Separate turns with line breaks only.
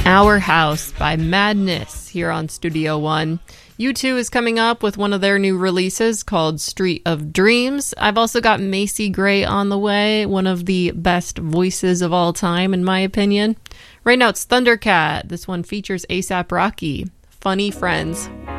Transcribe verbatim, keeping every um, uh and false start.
Our House by Madness here on Studio One. U two is coming up with one of their new releases called Street of Dreams. I've also got Macy Gray on the way, one of the best voices of all time, in my opinion. Right now it's Thundercat. This one features A$AP Rocky. Funny Friends.